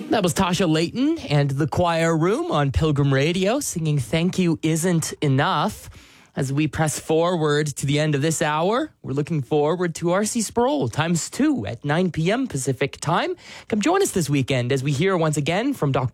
That was Tasha Layton and the Choir Room on Pilgrim Radio singing Thank You Isn't Enough. As we press forward to the end of this hour, we're looking forward to R.C. Sproul ×2 at 9 p.m. Pacific time. Come join us this weekend as we hear once again from Dr.